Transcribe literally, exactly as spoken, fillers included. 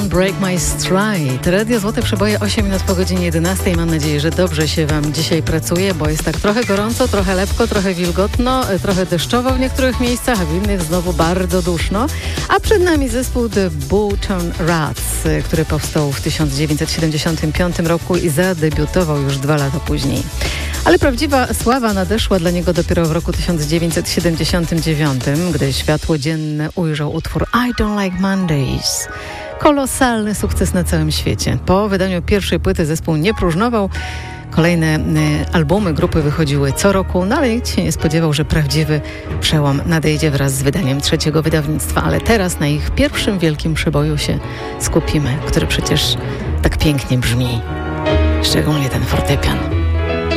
Break My Stride. Radio Złote Przeboje, osiem minut po godzinie jedenastej. Mam nadzieję, że dobrze się Wam dzisiaj pracuje, bo jest tak trochę gorąco, trochę lepko, trochę wilgotno, trochę deszczowo w niektórych miejscach, a w innych znowu bardzo duszno. A przed nami zespół The Bolton Rats, który powstał w tysiąc dziewięćset siedemdziesiątym piątym roku i zadebiutował już dwa lata później. Ale prawdziwa sława nadeszła dla niego dopiero w roku tysiąc dziewięćset siedemdziesiątym dziewiątym, gdy światło dzienne ujrzał utwór I Don't Like Mondays. Kolosalny sukces na całym świecie. Po wydaniu pierwszej płyty zespół nie próżnował. Kolejne y, albumy grupy wychodziły co roku, no ale nikt się nie spodziewał, że prawdziwy przełom nadejdzie wraz z wydaniem trzeciego wydawnictwa. Ale teraz na ich pierwszym wielkim przeboju się skupimy, który przecież tak pięknie brzmi. Szczególnie ten fortepian.